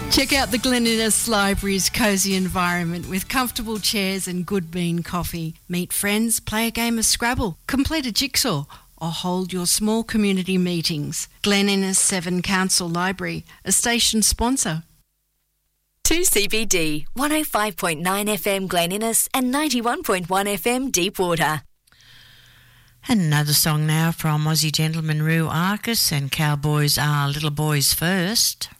Check out the Glen Innes Library's cosy environment with comfortable chairs and good bean coffee. Meet friends, play a game of Scrabble, complete a jigsaw, or hold your small community meetings. Glen Innes 7 Council Library, a station sponsor. 2CBD, 105.9 FM Glen Innes and 91.1 FM Deepwater. And another song now from Aussie gentleman Rue Arcus and Cowboys Are Little Boys First.